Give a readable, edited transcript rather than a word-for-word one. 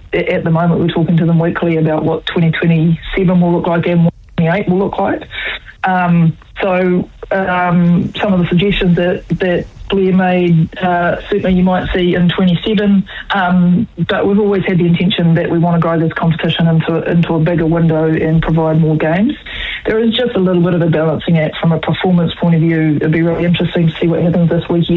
at the moment we're talking to them weekly about what 2027 will look like and what 2028 will look like. So some of the suggestions that Blair made, certainly you might see in 27, but we've always had the intention that we want to grow this competition into a bigger window and provide more games. There is just a little bit of a balancing act from a performance point of view. It'd be really interesting to see what happens this weekend